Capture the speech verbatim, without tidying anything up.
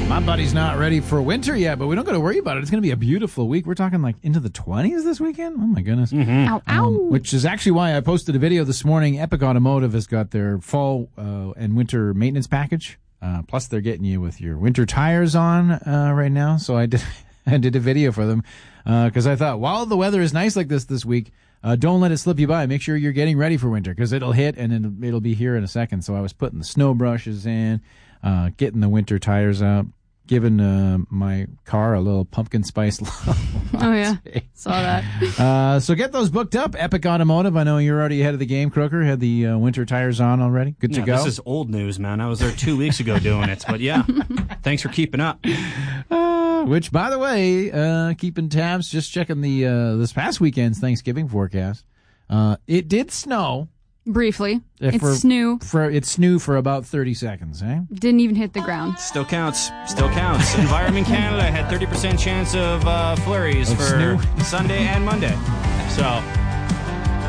My buddy's not ready for winter yet, but we don't got to worry about it. It's going to be a beautiful week. We're talking like into the twenties this weekend. Oh, my goodness. Mm-hmm. Ow, ow. Um, which is actually why I posted a video this morning. Epic Automotive has got their fall uh, and winter maintenance package. Uh, plus, they're getting you with your winter tires on uh, right now. So I did I did a video for them because uh, I thought, while the weather is nice like this this week, uh, don't let it slip you by. Make sure you're getting ready for winter because it'll hit and it'll, it'll be here in a second. So I was putting the snow brushes in, uh, getting the winter tires out, giving uh, my car a little pumpkin spice love. Oh, yeah. Saw that. Uh, so get those booked up. Epic Automotive. I know you're already ahead of the game, Crooker. Had the uh, winter tires on already. Good yeah, to go. This is old news, man. I was there two weeks ago doing it. But, yeah, thanks for keeping up. Uh, which, by the way, uh, keeping tabs, just checking the uh, this past weekend's Thanksgiving forecast. Uh, it did snow. Briefly. Uh, It's for, snoo. For, it snowed for about thirty seconds, eh? Didn't even hit the ground. Still counts. Still counts. Environment Canada had thirty percent chance of uh, flurries Of for snoo? Sunday and Monday. So